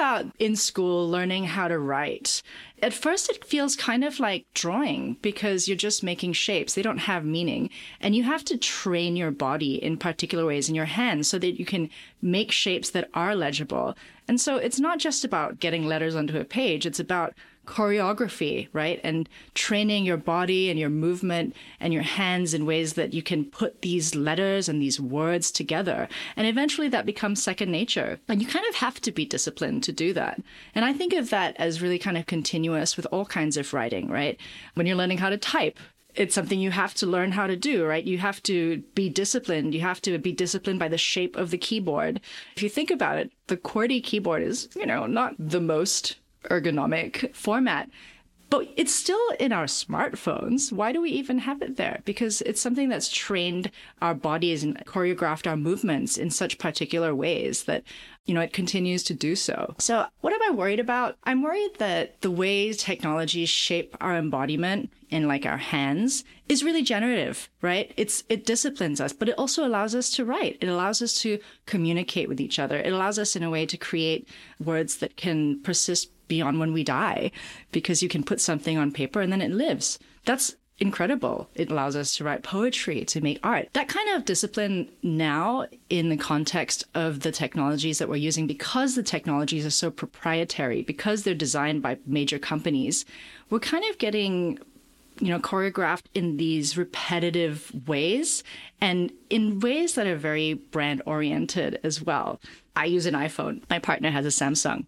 about in school learning how to write. At first, it feels kind of like drawing because you're just making shapes. They don't have meaning. And you have to train your body in particular ways in your hands so that you can make shapes that are legible. And so it's not just about getting letters onto a page. It's about choreography, right? And training your body and your movement and your hands in ways that you can put these letters and these words together. And eventually that becomes second nature. And you kind of have to be disciplined to do that. And I think of that as really kind of continuous with all kinds of writing, right? When you're learning how to type, it's something you have to learn how to do, right? You have to be disciplined. You have to be disciplined by the shape of the keyboard. If you think about it, the QWERTY keyboard is, not the most ergonomic format, but it's still in our smartphones. Why do we even have it there? Because it's something that's trained our bodies and choreographed our movements in such particular ways that, it continues to do so. So what am I worried about? I'm worried that the way technologies shape our embodiment in like our hands is really generative, right? It disciplines us, but it also allows us to write. It allows us to communicate with each other. It allows us in a way to create words that can persist beyond when we die, because you can put something on paper and then it lives. That's incredible. It allows us to write poetry, to make art. That kind of discipline now in the context of the technologies that we're using, because the technologies are so proprietary, because they're designed by major companies, we're kind of getting choreographed in these repetitive ways and in ways that are very brand oriented as well. I use an iPhone. My partner has a Samsung.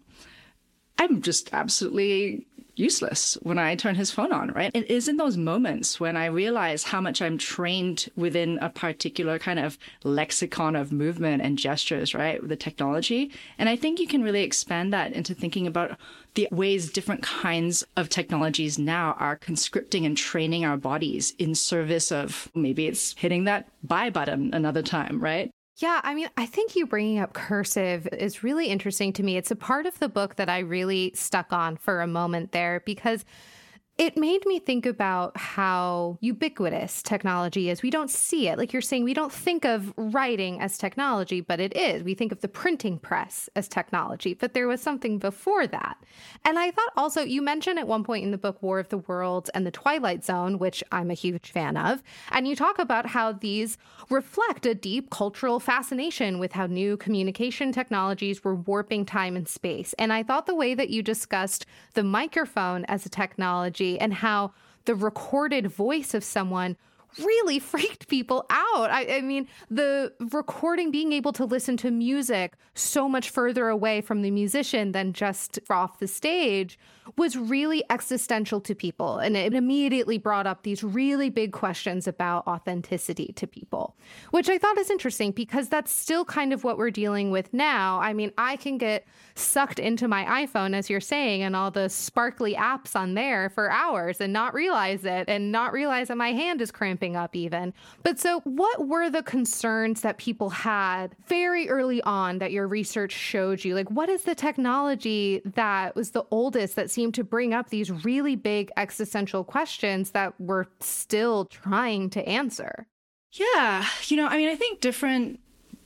I'm just absolutely useless when I turn his phone on, right? It is in those moments when I realize how much I'm trained within a particular kind of lexicon of movement and gestures, right, with the technology. And I think you can really expand that into thinking about the ways different kinds of technologies now are conscripting and training our bodies in service of maybe it's hitting that buy button another time, right? Yeah, I think you bringing up cursive is really interesting to me. It's a part of the book that I really stuck on for a moment there because it made me think about how ubiquitous technology is. We don't see it. Like you're saying, we don't think of writing as technology, but it is. We think of the printing press as technology, but there was something before that. And I thought also, you mentioned at one point in the book, War of the Worlds and the Twilight Zone, which I'm a huge fan of. And you talk about how these reflect a deep cultural fascination with how new communication technologies were warping time and space. And I thought the way that you discussed the microphone as a technology and how the recorded voice of someone really freaked people out. I mean, the recording, being able to listen to music so much further away from the musician than just off the stage was really existential to people. And it immediately brought up these really big questions about authenticity to people, which I thought is interesting because that's still kind of what we're dealing with now. I mean, I can get sucked into my iPhone, as you're saying, and all the sparkly apps on there for hours and not realize it and not realize that my hand is cramping up even. But so what were the concerns that people had very early on that your research showed you? Like, what is the technology that was the oldest that seemed to bring up these really big existential questions that we're still trying to answer? Yeah. I think different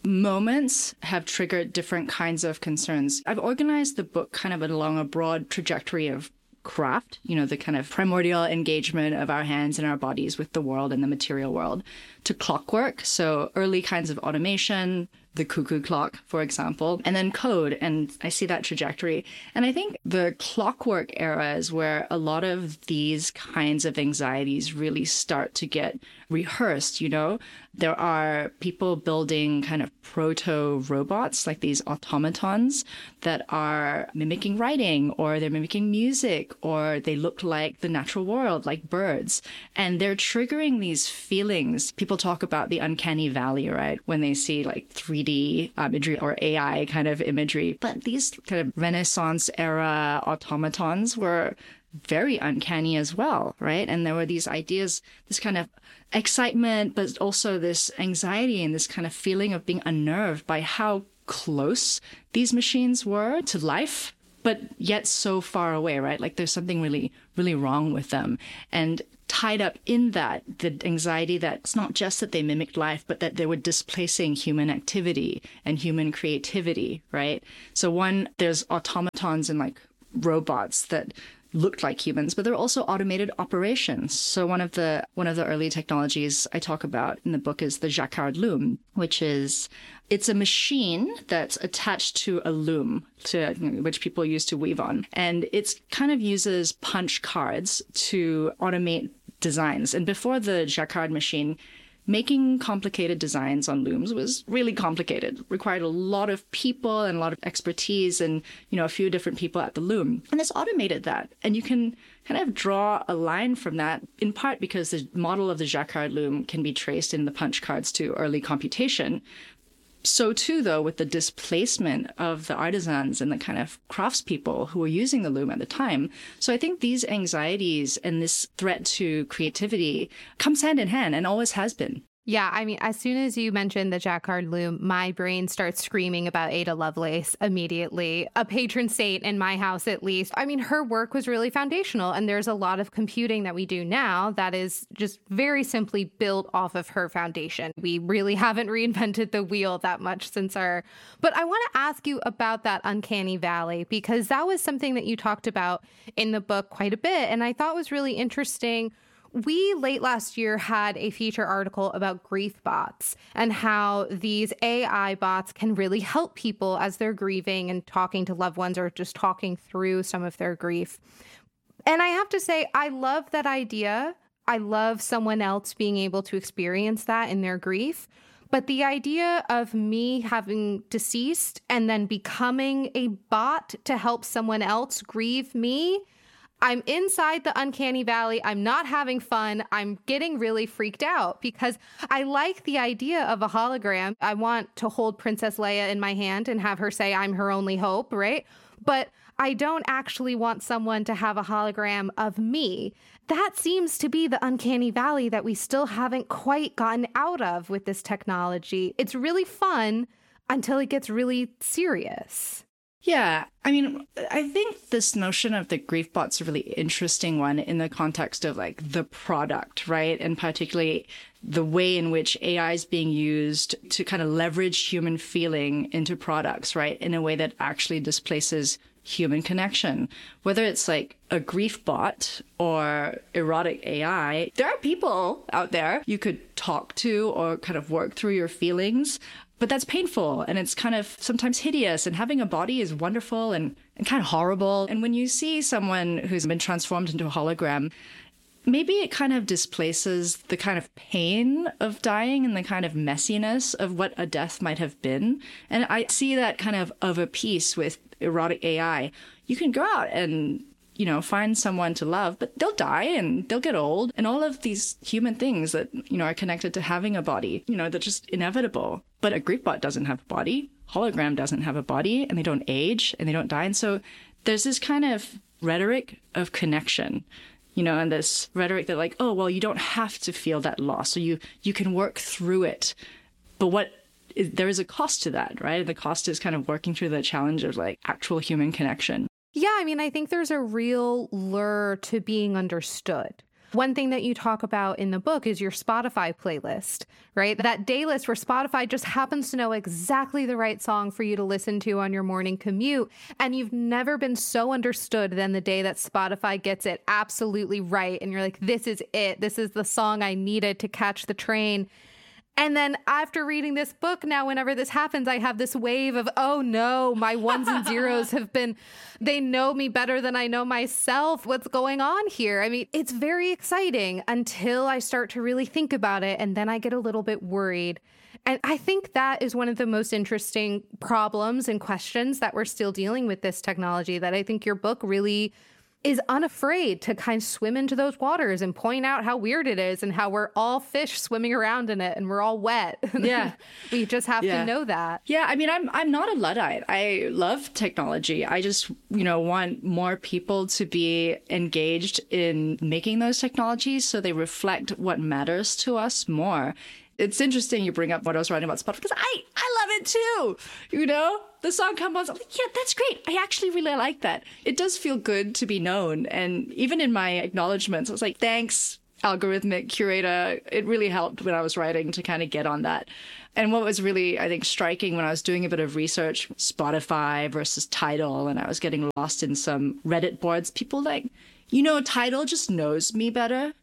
moments have triggered different kinds of concerns. I've organized the book kind of along a broad trajectory of craft, the kind of primordial engagement of our hands and our bodies with the world and the material world, to clockwork. So early kinds of automation, the cuckoo clock, for example, and then code. And I see that trajectory. And I think the clockwork era is where a lot of these kinds of anxieties really start to get rehearsed, There are people building kind of proto-robots, like these automatons that are mimicking writing, or they're mimicking music, or they look like the natural world, like birds. And they're triggering these feelings. People talk about the uncanny valley, right? When they see like 3D imagery or AI kind of imagery. But these kind of Renaissance era automatons were very uncanny as well, right? And there were these ideas, this kind of excitement, but also this anxiety and this kind of feeling of being unnerved by how close these machines were to life, but yet so far away, right? Like there's something really, really wrong with them. And tied up in that, the anxiety that it's not just that they mimicked life, but that they were displacing human activity and human creativity, right? So there's automatons and like robots that looked like humans, but they're also automated operations. So one of the early technologies I talk about in the book is the Jacquard loom, it's a machine that's attached to a loom, which people use to weave on. And it kind of uses punch cards to automate designs. And before the Jacquard machine, making complicated designs on looms was really complicated, required a lot of people and a lot of expertise and, a few different people at the loom. And it's automated that. And you can kind of draw a line from that, in part because the model of the Jacquard loom can be traced in the punch cards to early computation. So too, though, with the displacement of the artisans and the kind of craftspeople who were using the loom at the time. So I think these anxieties and this threat to creativity comes hand in hand and always has been. Yeah, I mean, as soon as you mentioned the Jacquard loom, my brain starts screaming about Ada Lovelace immediately, a patron saint in my house, at least. I mean, her work was really foundational, and there's a lot of computing that we do now that is just very simply built off of her foundation. We really haven't reinvented the wheel that much since our... But I want to ask you about that uncanny valley, because that was something that you talked about in the book quite a bit, and I thought was really interesting. We late last year had a feature article about grief bots and how these AI bots can really help people as they're grieving and talking to loved ones or just talking through some of their grief. And I have to say, I love that idea. I love someone else being able to experience that in their grief. But the idea of me having deceased and then becoming a bot to help someone else grieve me, I'm inside the uncanny valley. I'm not having fun. I'm getting really freaked out because I like the idea of a hologram. I want to hold Princess Leia in my hand and have her say I'm her only hope, right? But I don't actually want someone to have a hologram of me. That seems to be the uncanny valley that we still haven't quite gotten out of with this technology. It's really fun until it gets really serious. Yeah, I mean, I think this notion of the grief bot's a really interesting one in the context of like the product, right? And particularly the way in which AI is being used to kind of leverage human feeling into products, right? In a way that actually displaces human connection. Whether it's like a grief bot or erotic AI, there are people out there you could talk to or kind of work through your feelings. But that's painful and it's kind of sometimes hideous, and having a body is wonderful and kind of horrible. And when you see someone who's been transformed into a hologram, maybe it kind of displaces the kind of pain of dying and the kind of messiness of what a death might have been. And I see that kind of a piece with erotic AI. You can go out and find someone to love, but they'll die and they'll get old. And all of these human things that, are connected to having a body, they're just inevitable. But a grief bot doesn't have a body. Hologram doesn't have a body, and they don't age and they don't die. And so there's this kind of rhetoric of connection, and this rhetoric that like, oh, well, you don't have to feel that loss. So you can work through it. But there is a cost to that, right? The cost is kind of working through the challenge of like actual human connection. Yeah, I mean, I think there's a real lure to being understood. One thing that you talk about in the book is your Spotify playlist, right? That day list where Spotify just happens to know exactly the right song for you to listen to on your morning commute. And you've never been so understood than the day that Spotify gets it absolutely right. And you're like, this is it. This is the song I needed to catch the train. And then after reading this book, now whenever this happens, I have this wave of, oh no, my ones and zeros they know me better than I know myself. What's going on here? I mean, it's very exciting until I start to really think about it. And then I get a little bit worried. And I think that is one of the most interesting problems and questions that we're still dealing with this technology, that I think your book really is unafraid to kind of swim into those waters and point out how weird it is and how we're all fish swimming around in it and we're all wet. Yeah. We just have to know that. Yeah. I mean, I'm not a Luddite. I love technology. I just, want more people to be engaged in making those technologies so they reflect what matters to us more. It's interesting you bring up what I was writing about Spotify, because I love it too. The song comes on, I'm like, yeah, that's great. I actually really like that. It does feel good to be known. And even in my acknowledgements, I was like, thanks algorithmic curator, it really helped when I was writing to kind of get on that. And what was really, I think, striking when I was doing a bit of research, Spotify versus Tidal, and I was getting lost in some Reddit boards, people like, Tidal just knows me better,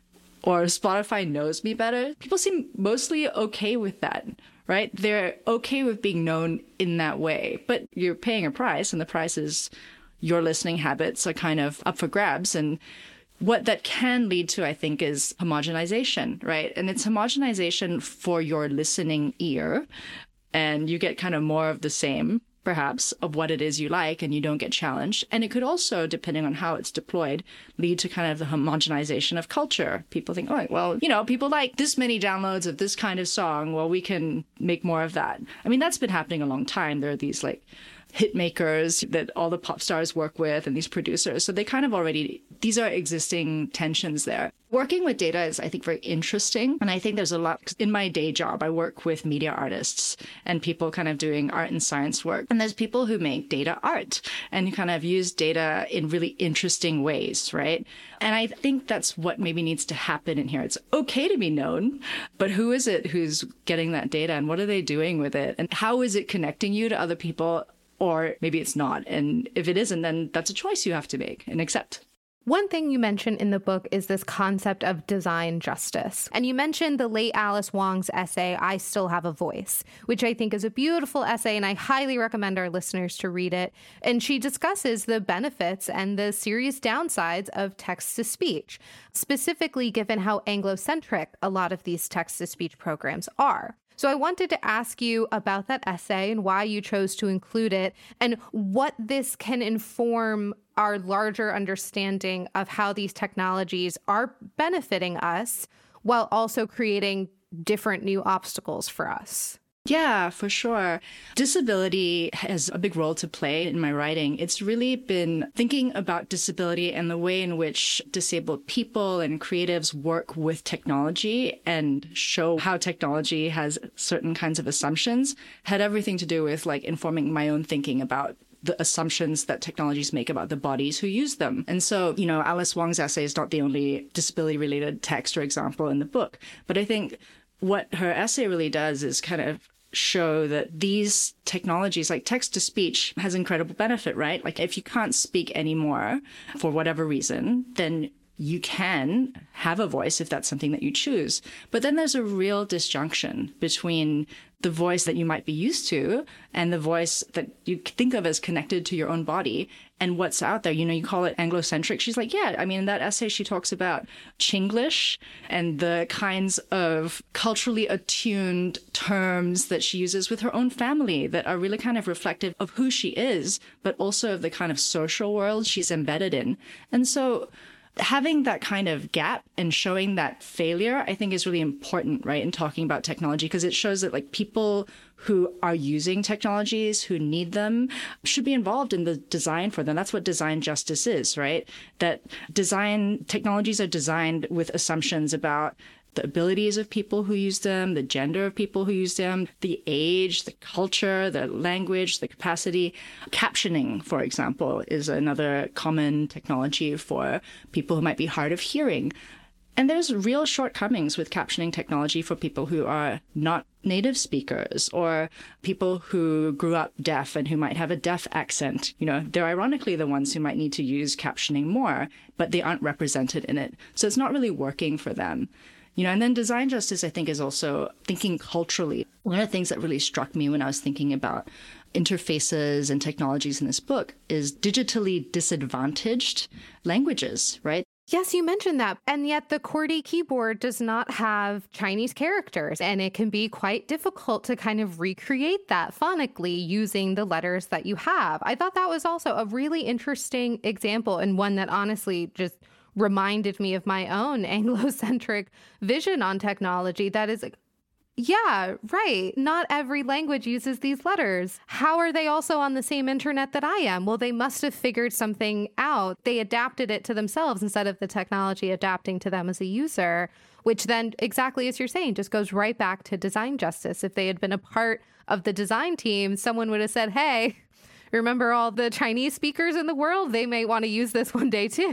or Spotify knows me better. People seem mostly okay with that, right? They're okay with being known in that way, but you're paying a price, and the price is your listening habits are kind of up for grabs. And what that can lead to, I think, is homogenization, right? And it's homogenization for your listening ear, and you get kind of more of the same, perhaps, of what it is you like, and you don't get challenged. And it could also, depending on how it's deployed, lead to kind of the homogenization of culture. People think, oh, well, people like this many downloads of this kind of song. Well, we can make more of that. I mean, that's been happening a long time. There are these hit makers that all the pop stars work with and these producers. So they kind of already, these are existing tensions there. Working with data is, I think, very interesting. And I think there's a lot, in my day job, I work with media artists and people kind of doing art and science work. And there's people who make data art and who kind of use data in really interesting ways, right? And I think that's what maybe needs to happen in here. It's okay to be known, but who is it who's getting that data and what are they doing with it? And how is it connecting you to other people? Or maybe it's not. And if it isn't, then that's a choice you have to make and accept. One thing you mention in the book is this concept of design justice. And you mentioned the late Alice Wong's essay, I Still Have a Voice, which I think is a beautiful essay, and I highly recommend our listeners to read it. And she discusses the benefits and the serious downsides of text-to-speech, specifically given how Anglo-centric a lot of these text-to-speech programs are. So I wanted to ask you about that essay and why you chose to include it and what this can inform our larger understanding of how these technologies are benefiting us while also creating different new obstacles for us. Yeah, for sure. Disability has a big role to play in my writing. It's really been thinking about disability and the way in which disabled people and creatives work with technology and show how technology has certain kinds of assumptions had everything to do with informing my own thinking about the assumptions that technologies make about the bodies who use them. And so, Alice Wong's essay is not the only disability-related text or example in the book, but I think what her essay really does is kind of show that these technologies like text-to-speech has incredible benefit, right? If you can't speak anymore for whatever reason, then you can have a voice if that's something that you choose. But then there's a real disjunction between the voice that you might be used to and the voice that you think of as connected to your own body and what's out there. You call it Anglo-centric. She's like, yeah, I mean, in that essay, she talks about Chinglish and the kinds of culturally attuned terms that she uses with her own family that are really kind of reflective of who she is, but also of the kind of social world she's embedded in. And so having that kind of gap and showing that failure, I think is really important, right, in talking about technology, because it shows that people who are using technologies, who need them, should be involved in the design for them. That's what design justice is, right? That design technologies are designed with assumptions about the abilities of people who use them, the gender of people who use them, the age, the culture, the language, the capacity. Captioning, for example, is another common technology for people who might be hard of hearing. And there's real shortcomings with captioning technology for people who are not native speakers or people who grew up deaf and who might have a deaf accent. They're ironically the ones who might need to use captioning more, but they aren't represented in it. So it's not really working for them. And then design justice, I think, is also thinking culturally. One of the things that really struck me when I was thinking about interfaces and technologies in this book is digitally disadvantaged languages, right? Yes, you mentioned that. And yet the QWERTY keyboard does not have Chinese characters, and it can be quite difficult to kind of recreate that phonically using the letters that you have. I thought that was also a really interesting example, and one that honestly just reminded me of my own Anglo-centric vision on technology that is yeah, right. Not every language uses these letters. How are they also on the same internet that I am? Well, they must have figured something out. They adapted it to themselves instead of the technology adapting to them as a user, which then, exactly as you're saying, just goes right back to design justice. If they had been a part of the design team, someone would have said, hey, remember all the Chinese speakers in the world? They may want to use this one day too.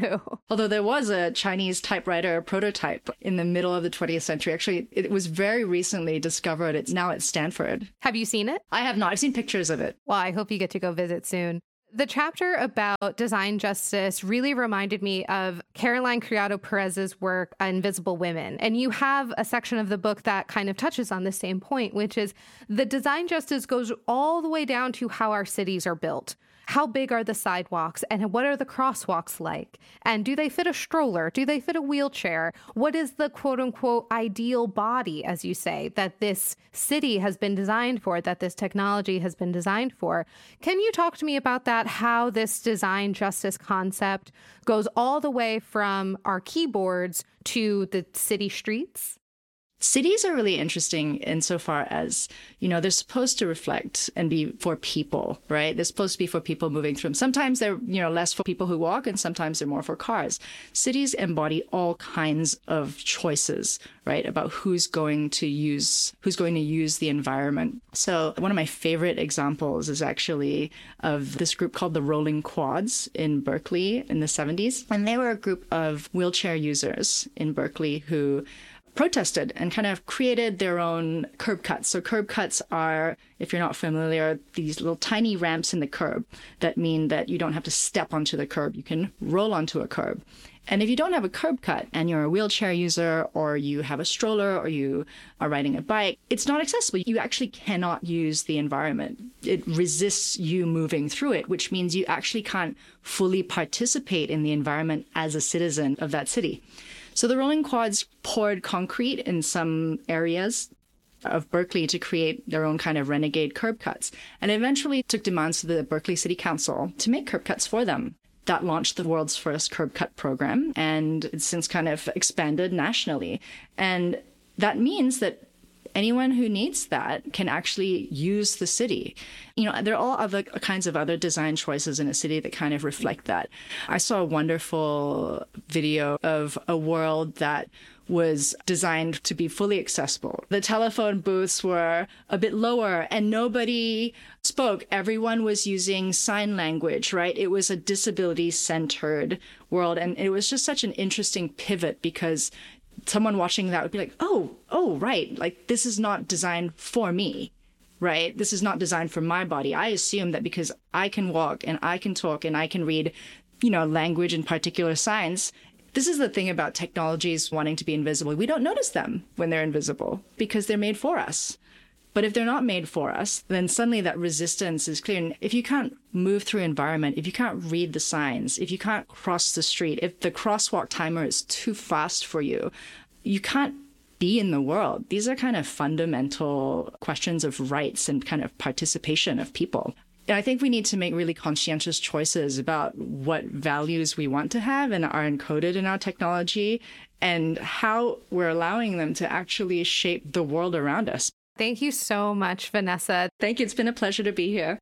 Although there was a Chinese typewriter prototype in the middle of the 20th century. Actually, it was very recently discovered. It's now at Stanford. Have you seen it? I have not. I've seen pictures of it. Well, I hope you get to go visit soon. The chapter about design justice really reminded me of Caroline Criado Perez's work, Invisible Women. And you have a section of the book that kind of touches on the same point, which is the design justice goes all the way down to how our cities are built. How big are the sidewalks and what are the crosswalks like? And do they fit a stroller? Do they fit a wheelchair? What is the quote unquote ideal body, as you say, that this city has been designed for, that this technology has been designed for? Can you talk to me about that, how this design justice concept goes all the way from our keyboards to the city streets? Cities are really interesting insofar as, they're supposed to reflect and be for people, right? They're supposed to be for people moving through them. Sometimes they're, less for people who walk, and sometimes they're more for cars. Cities embody all kinds of choices, right? About who's going to use the environment. So one of my favorite examples is actually of this group called the Rolling Quads in Berkeley in the 70s. And they were a group of wheelchair users in Berkeley who protested and kind of created their own curb cuts. So curb cuts are, if you're not familiar, these little tiny ramps in the curb that mean that you don't have to step onto the curb. You can roll onto a curb. And if you don't have a curb cut and you're a wheelchair user or you have a stroller or you are riding a bike, it's not accessible. You actually cannot use the environment. It resists you moving through it, which means you actually can't fully participate in the environment as a citizen of that city. So the Rolling Quads poured concrete in some areas of Berkeley to create their own kind of renegade curb cuts, and eventually took demands to the Berkeley City Council to make curb cuts for them. That launched the world's first curb cut program, and it's since kind of expanded nationally. And that means that anyone who needs that can actually use the city. There are all other kinds of other design choices in a city that kind of reflect that. I saw a wonderful video of a world that was designed to be fully accessible. The telephone booths were a bit lower and nobody spoke. Everyone was using sign language, right? It was a disability-centered world. And it was just such an interesting pivot because someone watching that would be like, oh, right. Like, this is not designed for me, right? This is not designed for my body. I assume that because I can walk and I can talk and I can read, language and particular signs. This is the thing about technologies wanting to be invisible. We don't notice them when they're invisible because they're made for us. But if they're not made for us, then suddenly that resistance is clear. And if you can't move through environment, if you can't read the signs, if you can't cross the street, if the crosswalk timer is too fast for you, you can't be in the world. These are kind of fundamental questions of rights and kind of participation of people. And I think we need to make really conscientious choices about what values we want to have and are encoded in our technology and how we're allowing them to actually shape the world around us. Thank you so much, Vanessa. Thank you. It's been a pleasure to be here.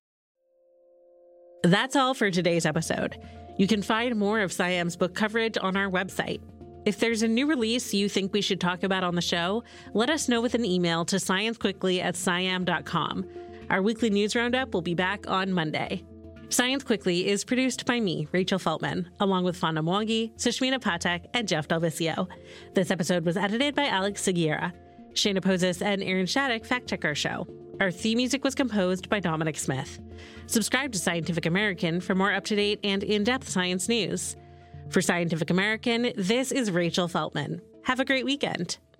That's all for today's episode. You can find more of SciAm's book coverage on our website. If there's a new release you think we should talk about on the show, let us know with an email to sciencequickly@sciam.com. Our weekly news roundup will be back on Monday. Science Quickly is produced by me, Rachel Feltman, along with Fonda Mwangi, Sushmita Patek, and Jeff Delvicio. This episode was edited by Alex Seguiera. Shayna Pozis and Aaron Shattuck fact-check our show. Our theme music was composed by Dominic Smith. Subscribe to Scientific American for more up-to-date and in-depth science news. For Scientific American, this is Rachel Feltman. Have a great weekend.